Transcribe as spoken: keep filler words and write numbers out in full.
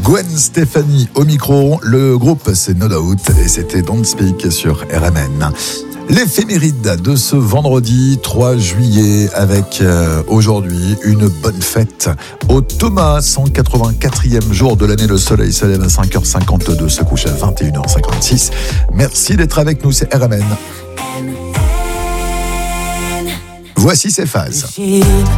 Gwen Stefani au micro. Le groupe, c'est No Doubt et c'était Don't Speak sur R M N. L'éphéméride de ce vendredi trois juillet avec euh, aujourd'hui une bonne fête au Thomas, cent quatre-vingt-quatrième jour de l'année. Le soleil se lève à cinq heures cinquante-deux, se couche à vingt et une heures cinquante-six. Merci d'être avec nous, c'est R M N. Voici ces phases.